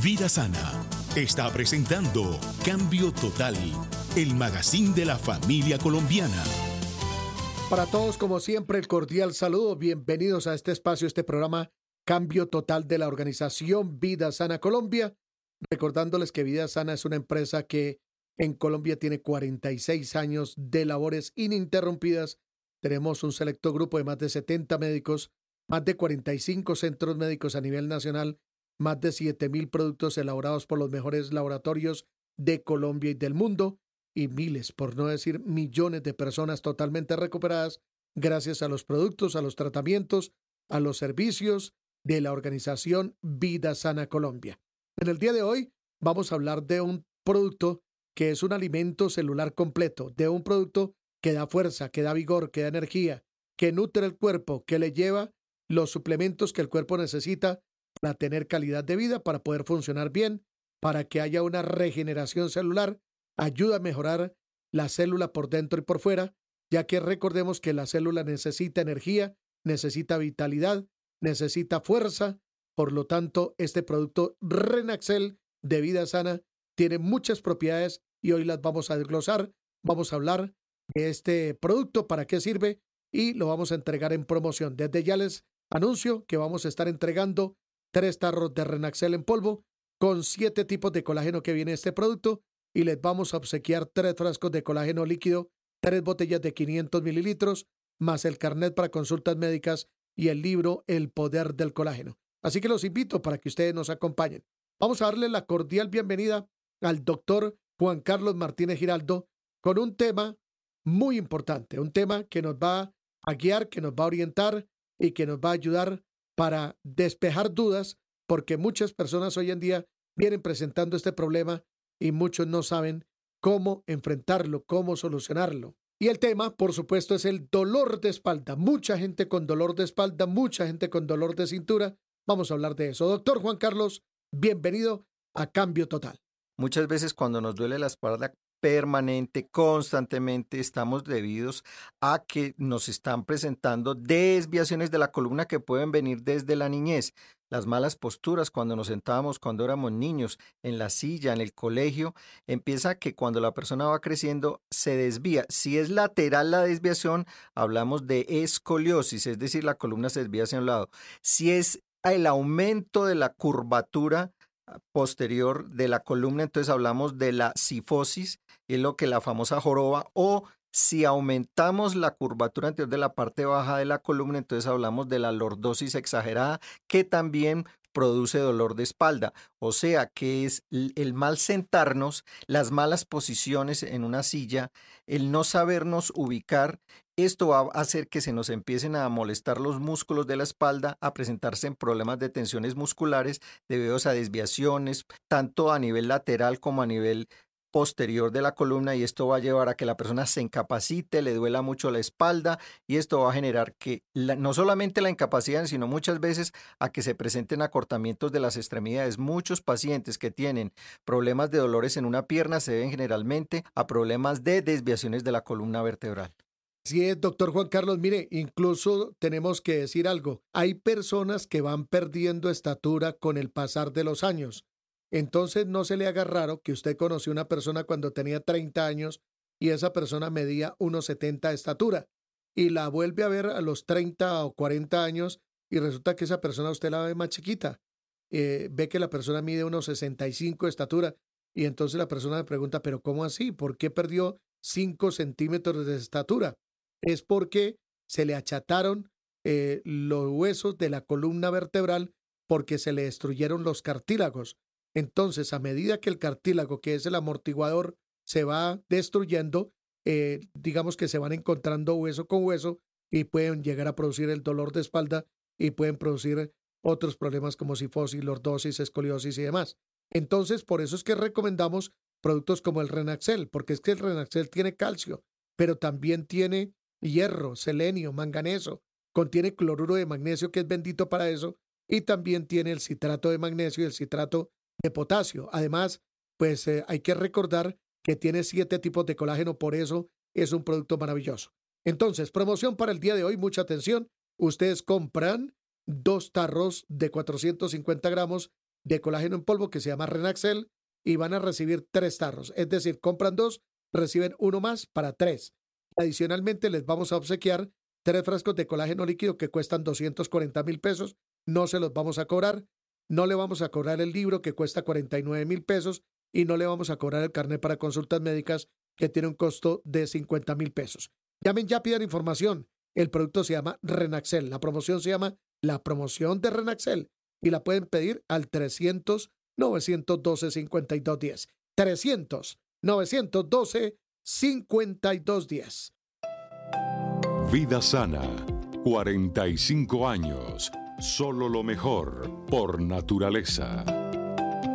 Vida Sana está presentando Cambio Total, el magazine de la familia colombiana. Para todos, como siempre, el cordial saludo. Bienvenidos a este espacio, este programa Cambio Total de la organización Vida Sana Colombia. Recordándoles que Vida Sana es una empresa que en Colombia tiene 46 años de labores ininterrumpidas. Tenemos un selecto grupo de más de 70 médicos, más de 45 centros médicos a nivel nacional, más de 7,000 productos elaborados por los mejores laboratorios de Colombia y del mundo, y miles, por no decir millones de personas totalmente recuperadas gracias a los productos, a los tratamientos, a los servicios de la organización Vida Sana Colombia. En el día de hoy vamos a hablar de un producto que es un alimento celular completo, de un producto que da fuerza, que da vigor, que da energía, que nutre el cuerpo, que le lleva los suplementos que el cuerpo necesita para tener calidad de vida, para poder funcionar bien, para que haya una regeneración celular, ayuda a mejorar la célula por dentro y por fuera, ya que recordemos que la célula necesita energía, necesita vitalidad, necesita fuerza. Por lo tanto, este producto Renaxel de Vida Sana tiene muchas propiedades y hoy las vamos a desglosar. Vamos a hablar de este producto, para qué sirve, y lo vamos a entregar en promoción. Desde ya les anuncio que vamos a estar entregando 3 tarros de Renaxel en polvo con 7 tipos de colágeno que viene este producto, y les vamos a obsequiar 3 frascos de colágeno líquido, 3 botellas de 500 mililitros, más el carnet para consultas médicas y el libro El Poder del Colágeno. Así que los invito para que ustedes nos acompañen. Vamos a darle la cordial bienvenida al doctor Juan Carlos Martínez Giraldo con un tema muy importante, un tema que nos va a guiar, que nos va a orientar y que nos va a ayudar para despejar dudas, porque muchas personas hoy en día vienen presentando este problema y muchos no saben cómo enfrentarlo, cómo solucionarlo. Y el tema, por supuesto, es el dolor de espalda. Mucha gente con dolor de espalda, mucha gente con dolor de cintura. Vamos a hablar de eso. Doctor Juan Carlos, bienvenido a Cambio Total. Muchas veces cuando nos duele la espalda permanente, constantemente, estamos debidos a que nos están presentando desviaciones de la columna que pueden venir desde la niñez. Las malas posturas cuando nos sentábamos cuando éramos niños, en la silla, en el colegio, empieza que cuando la persona va creciendo se desvía. Si es lateral la desviación, hablamos de escoliosis, es decir, la columna se desvía hacia un lado. Si es el aumento de la curvatura posterior de la columna, entonces hablamos de la cifosis, es lo que la famosa joroba, o si aumentamos la curvatura anterior de la parte baja de la columna, entonces hablamos de la lordosis exagerada, que también produce dolor de espalda. O sea que es el mal sentarnos, las malas posiciones en una silla, el no sabernos ubicar. Esto va a hacer que se nos empiecen a molestar los músculos de la espalda, a presentarse en problemas de tensiones musculares debido a desviaciones, tanto a nivel lateral como a nivel posterior de la columna, y esto va a llevar a que la persona se incapacite, le duela mucho la espalda, y esto va a generar que no solamente la incapacidad, sino muchas veces a que se presenten acortamientos de las extremidades. Muchos pacientes que tienen problemas de dolores en una pierna se deben generalmente a problemas de desviaciones de la columna vertebral. Así es, doctor Juan Carlos. Mire, incluso tenemos que decir algo. Hay personas que van perdiendo estatura con el pasar de los años. Entonces no se le haga raro que usted conoció una persona cuando tenía 30 años y esa persona medía 1,70 de estatura y la vuelve a ver a los 30 o 40 años y resulta que esa persona usted la ve más chiquita. Ve que la persona mide 1,65 de estatura y entonces la persona le pregunta, ¿pero cómo así? ¿Por qué perdió 5 centímetros de estatura? Es porque se le achataron los huesos de la columna vertebral porque se le destruyeron los cartílagos. Entonces, a medida que el cartílago, que es el amortiguador, se va destruyendo, digamos que se van encontrando hueso con hueso y pueden llegar a producir el dolor de espalda y pueden producir otros problemas como cifosis, lordosis, escoliosis y demás. Entonces, por eso es que recomendamos productos como el Renaxel, porque es que el Renaxel tiene calcio, pero también tiene hierro, selenio, manganeso, contiene cloruro de magnesio, que es bendito para eso, y también tiene el citrato de magnesio y el citrato de potasio. Además, pues hay que recordar que tiene 7 tipos de colágeno, por eso es un producto maravilloso. Entonces, promoción para el día de hoy, mucha atención. Ustedes compran 2 tarros de 450 gramos de colágeno en polvo que se llama Renaxel y van a recibir 3 tarros. Es decir, compran 2, reciben 1 más para 3. Adicionalmente les vamos a obsequiar 3 frascos de colágeno líquido que cuestan 240,000 pesos. No se los vamos a cobrar. No le vamos a cobrar el libro que cuesta 49,000 pesos y no le vamos a cobrar el carnet para consultas médicas que tiene un costo de 50,000 pesos. Llamen ya, pidan información. El producto se llama Renaxel. La promoción se llama la promoción de Renaxel y la pueden pedir al 300-912-5210. 300-912-5210. Vida Sana, 45 años. Solo lo mejor por naturaleza.